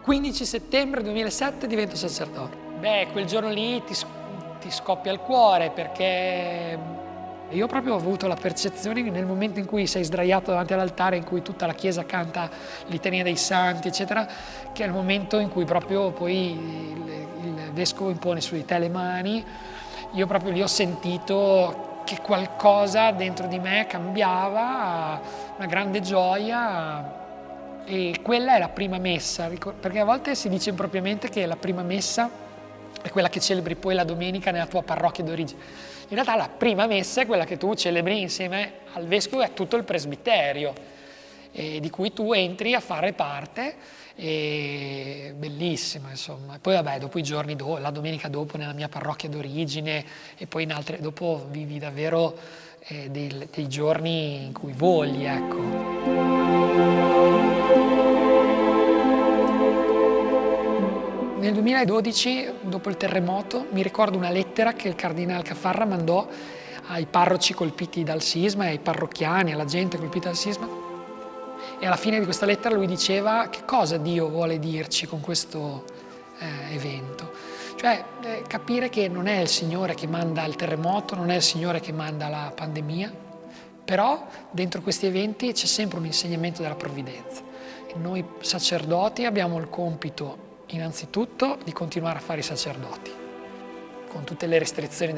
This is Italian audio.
15 settembre 2007 divento sacerdote. Beh, quel giorno lì ti scoppia il cuore, perché io proprio ho avuto la percezione che nel momento in cui sei sdraiato davanti all'altare, in cui tutta la chiesa canta litania dei santi, eccetera, che è il momento in cui proprio poi il vescovo impone su di te le mani. Io proprio lì ho sentito che qualcosa dentro di me cambiava, una grande gioia. E quella è la prima messa, perché a volte si dice impropriamente che la prima messa è quella che celebri poi la domenica nella tua parrocchia d'origine. In realtà la prima messa è quella che tu celebri insieme al vescovo e a tutto il presbiterio, di cui tu entri a fare parte, e bellissima, insomma. E poi vabbè, dopo i giorni dopo, la domenica dopo nella mia parrocchia d'origine, e poi in altre, dopo vivi davvero dei giorni in cui voli, ecco. Nel 2012, dopo il terremoto, mi ricordo una lettera che il cardinale Caffarra mandò ai parroci colpiti dal sisma e ai parrocchiani, alla gente colpita dal sisma. E alla fine di questa lettera lui diceva che cosa Dio vuole dirci con questo evento. Cioè capire che non è il Signore che manda il terremoto, non è il Signore che manda la pandemia, però dentro questi eventi c'è sempre un insegnamento della provvidenza. E noi sacerdoti abbiamo il compito innanzitutto di continuare a fare i sacerdoti, con tutte le restrizioni